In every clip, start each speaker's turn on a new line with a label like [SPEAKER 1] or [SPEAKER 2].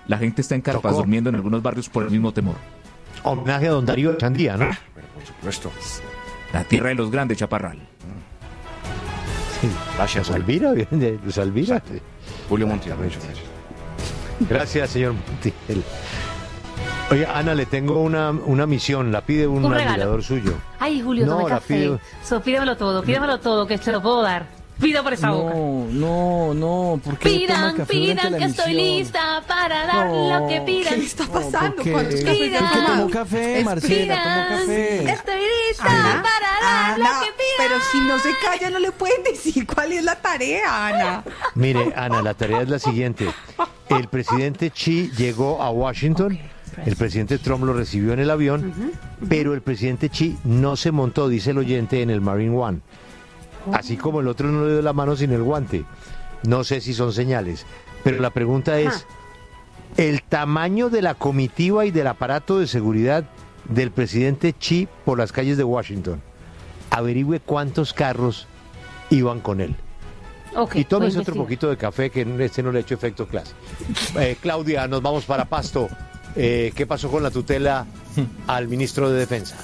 [SPEAKER 1] la gente está en carpas durmiendo en algunos barrios por el mismo temor.
[SPEAKER 2] Homenaje a don Darío Chandía, ¿no?
[SPEAKER 3] Pero por supuesto.
[SPEAKER 1] La tierra de los grandes, Chaparral.
[SPEAKER 2] Sí.
[SPEAKER 3] Gracias,
[SPEAKER 2] Luz Alvira, bien de Luz Alvira.
[SPEAKER 3] Julio Montiel, muchas gracias.
[SPEAKER 2] Gracias, señor Montiel. Oye, Ana, le tengo una misión, la pide un admirador suyo.
[SPEAKER 4] Ay, Julio,
[SPEAKER 2] No,
[SPEAKER 4] tome
[SPEAKER 2] la
[SPEAKER 4] café.
[SPEAKER 2] pido.
[SPEAKER 4] Pídamelo todo, que se lo puedo dar. Pida por esa boca.
[SPEAKER 5] No, ¿por qué
[SPEAKER 4] Pidan que estoy lista para dar lo que pidan.
[SPEAKER 6] ¿Qué le está pasando?
[SPEAKER 5] ¿por qué?
[SPEAKER 6] ¿Cuántos
[SPEAKER 5] Es
[SPEAKER 6] cafés
[SPEAKER 5] que
[SPEAKER 6] ha tomado?
[SPEAKER 5] tomó café, Marcela, tomó café.
[SPEAKER 4] Estoy lista
[SPEAKER 6] Ana,
[SPEAKER 4] para dar lo que pidan.
[SPEAKER 6] pero si no se calla no le pueden decir cuál es la tarea, Ana.
[SPEAKER 2] Mire, Ana, la tarea es la siguiente. El presidente Xi llegó a Washington, el presidente Trump lo recibió en el avión, pero el presidente Xi no se montó, dice el oyente, en el Marine One. Así como el otro no le dio la mano sin el guante. No sé si son señales. Pero la pregunta es, ¿el tamaño de la comitiva y del aparato de seguridad del presidente Xi por las calles de Washington? Averigüe cuántos carros iban con él.
[SPEAKER 4] Okay,
[SPEAKER 2] Y tómese
[SPEAKER 4] voy a
[SPEAKER 2] otro
[SPEAKER 4] investigar.
[SPEAKER 2] poquito de café, que este no le ha hecho efecto clase. Claudia, nos vamos para Pasto. ¿Qué pasó con la tutela al ministro de Defensa?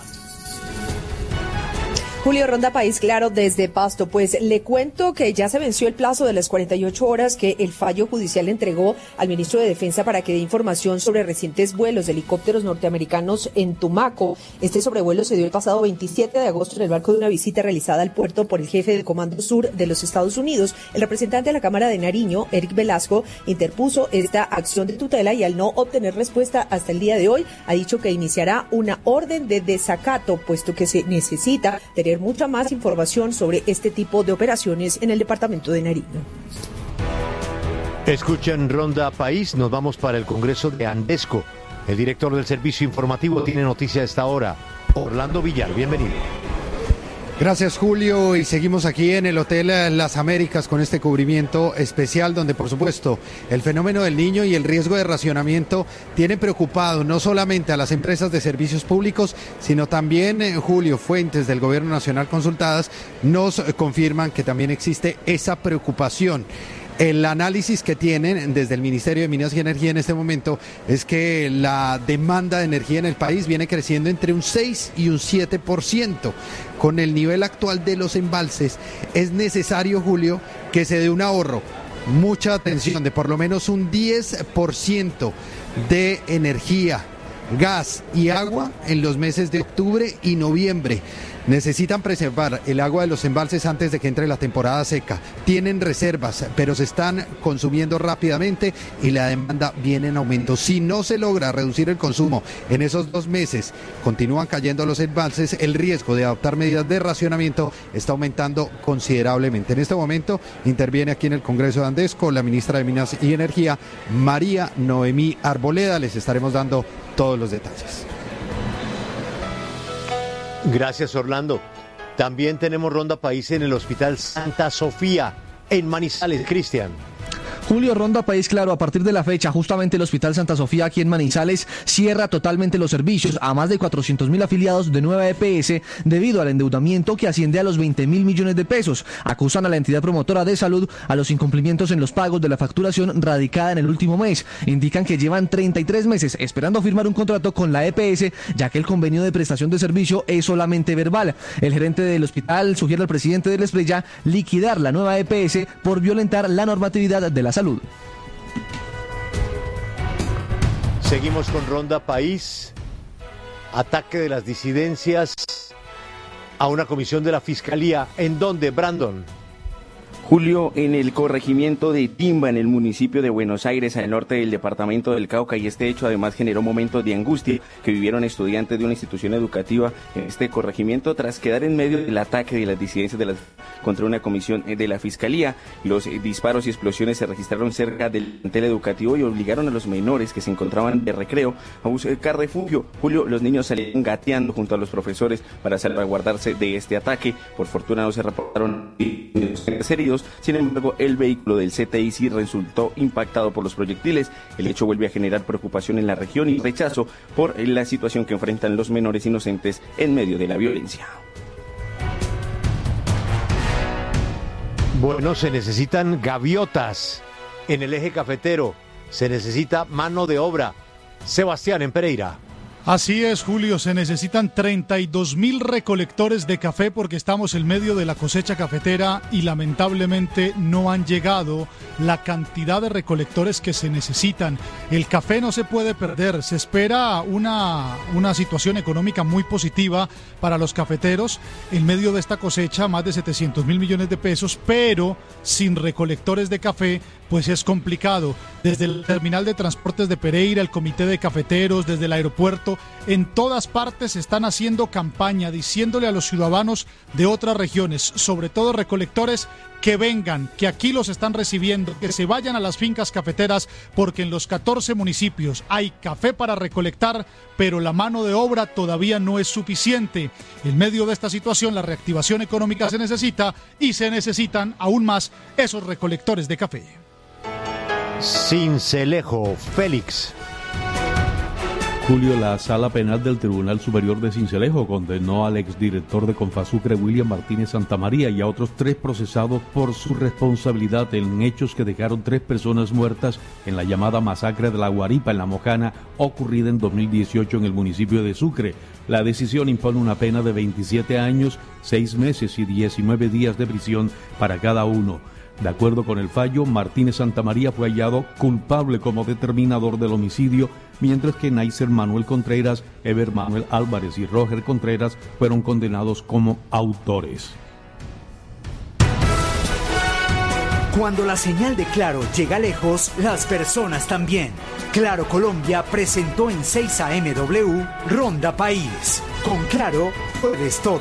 [SPEAKER 7] Julio, Ronda País Claro desde Pasto. Pues le cuento que ya se venció el plazo de las 48 horas que el fallo judicial entregó al ministro de Defensa para que dé información sobre recientes vuelos de helicópteros norteamericanos en Tumaco. Este sobrevuelo se dio el pasado 27 de agosto en el marco de una visita realizada al puerto por el jefe del Comando Sur de los Estados Unidos. El representante de la Cámara de Nariño, Eric Velasco, interpuso esta acción de tutela y al no obtener respuesta hasta el día de hoy, ha dicho que iniciará una orden de desacato, puesto que se necesita tener mucha más información sobre este tipo de operaciones en el departamento de Nariño.
[SPEAKER 2] Escuchan Ronda País, nos vamos para el Congreso de Andesco. El director del servicio informativo tiene noticia a esta hora. Orlando Villar, bienvenido.
[SPEAKER 8] Gracias, Julio, y seguimos aquí en el Hotel Las Américas con este cubrimiento especial donde, por supuesto, el fenómeno del Niño y el riesgo de racionamiento tienen preocupado no solamente a las empresas de servicios públicos, sino también, Julio, fuentes del Gobierno Nacional consultadas nos confirman que también existe esa preocupación. El análisis que tienen desde el Ministerio de Minas y Energía en este momento es que la demanda de energía en el país viene creciendo entre un 6 y un 7%. Con el nivel actual de los embalses es necesario, Julio, que se dé un ahorro, mucha atención, de por lo menos un 10% de energía, gas y agua en los meses de octubre y noviembre. Necesitan preservar el agua de los embalses antes de que entre la temporada seca. Tienen reservas, pero se están consumiendo rápidamente y la demanda viene en aumento. Si no se logra reducir el consumo en esos 2 meses, continúan cayendo los embalses, el riesgo de adoptar medidas de racionamiento está aumentando considerablemente. En este momento interviene aquí en el Congreso de Andesco la ministra de Minas y Energía, María Noemí Arboleda. Les estaremos dando todos los detalles.
[SPEAKER 2] Gracias, Orlando. También tenemos Ronda País en el Hospital Santa Sofía, en Manizales. Cristian.
[SPEAKER 5] Julio, Ronda País Claro, a partir de la fecha, justamente el Hospital Santa Sofía aquí en Manizales cierra totalmente los servicios a más de 400.000 afiliados de nueva EPS debido al endeudamiento que asciende a los 20.000 millones de pesos. Acusan a la entidad promotora de salud a los incumplimientos en los pagos de la facturación radicada en el último mes. Indican que llevan 33 meses esperando firmar un contrato con la EPS, ya que el convenio de prestación de servicio es solamente verbal. El gerente del hospital sugiere al presidente del Esprella liquidar la nueva EPS por violentar la normatividad de la salud.
[SPEAKER 2] Seguimos con Ronda País. Ataque de las disidencias a una comisión de la Fiscalía. ¿En dónde, Brandon?
[SPEAKER 9] Julio, en el corregimiento de Timba, en el municipio de Buenos Aires, al norte del departamento del Cauca, y este hecho además generó momentos de angustia que vivieron estudiantes de una institución educativa en este corregimiento tras quedar en medio del ataque de las disidencias contra una comisión de la Fiscalía. Los disparos y explosiones se registraron cerca del plantel educativo y obligaron a los menores que se encontraban de recreo a buscar refugio. Julio, los niños salieron gateando junto a los profesores para salvaguardarse de este ataque. Por fortuna no se reportaron heridos. Sin embargo, el vehículo del CTI sí resultó impactado por los proyectiles. El hecho vuelve a generar preocupación en la región y rechazo por la situación que enfrentan los menores inocentes en medio de la violencia.
[SPEAKER 2] Bueno, se necesitan gaviotas en el eje cafetero. se necesita mano de obra. Sebastián, en Pereira.
[SPEAKER 10] Así es, Julio, se necesitan 32.000 recolectores de café porque estamos en medio de la cosecha cafetera y lamentablemente no han llegado la cantidad de recolectores que se necesitan. El café no se puede perder, se espera una situación económica muy positiva para los cafeteros en medio de esta cosecha, más de 700.000 millones de pesos, pero sin recolectores de café pues es complicado. Desde el terminal de transportes de Pereira, el comité de cafeteros, desde el aeropuerto, en todas partes están haciendo campaña, diciéndole a los ciudadanos de otras regiones, sobre todo recolectores, que vengan, que aquí los están recibiendo, que se vayan a las fincas cafeteras, porque en los 14 municipios hay café para recolectar, pero la mano de obra todavía no es suficiente. En medio de esta situación, la reactivación económica se necesita y se necesitan aún más esos recolectores de café.
[SPEAKER 2] Sincelejo, Félix.
[SPEAKER 11] Julio, la Sala Penal del Tribunal Superior de Sincelejo condenó al exdirector de Confasucre, William Martínez Santamaría, y a otros 3 procesados por su responsabilidad en hechos que dejaron 3 personas muertas en la llamada masacre de La Guaripa, en La Mojana, ocurrida en 2018 en el municipio de Sucre. La decisión impone una pena de 27 años, 6 meses y 19 días de prisión para cada uno. De acuerdo con el fallo, Martínez Santamaría fue hallado culpable como determinador del homicidio, mientras que Naiser Manuel Contreras, Eber Manuel Álvarez y Roger Contreras fueron condenados como autores.
[SPEAKER 12] Cuando la señal de Claro llega lejos, las personas también. Claro Colombia presentó en 6 AMW Ronda País. Con Claro puedes todo.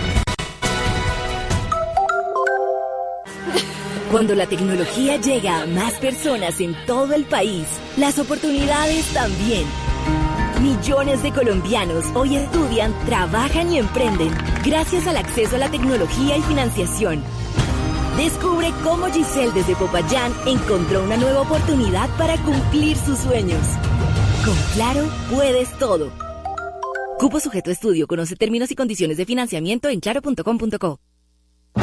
[SPEAKER 13] Cuando la tecnología llega a más personas en todo el país, las oportunidades también. Millones de colombianos hoy estudian, trabajan y emprenden gracias al acceso a la tecnología y financiación. Descubre cómo Giselle desde Popayán encontró una nueva oportunidad para cumplir sus sueños. Con Claro puedes todo. Cupo sujeto a estudio. Conoce términos y condiciones de financiamiento en claro.com.co.